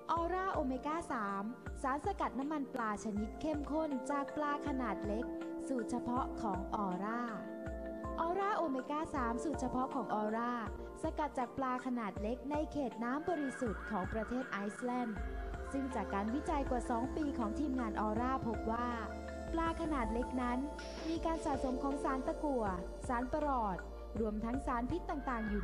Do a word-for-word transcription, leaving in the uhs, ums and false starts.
ออร่าโอเมก้า สาม สารสกัดน้ำมันปลาชนิดเข้มข้นจากปลาขนาดเล็กสูตรเฉพาะของออร่าออร่าโอเมก้า สาม สูตรเฉพาะของออร่าสกัดจากปลาขนาดเล็กในเขตน้ำบริสุทธิ์ของประเทศไอซ์แลนด์ซึ่งจากการวิจัยกว่าสองปีของทีมงานออร่าพบว่าปลาขนาดเล็กนั้นมีการสะสมของสารตะกั่วสารปรอดรวมทั้งสารพิษต่างๆอยู่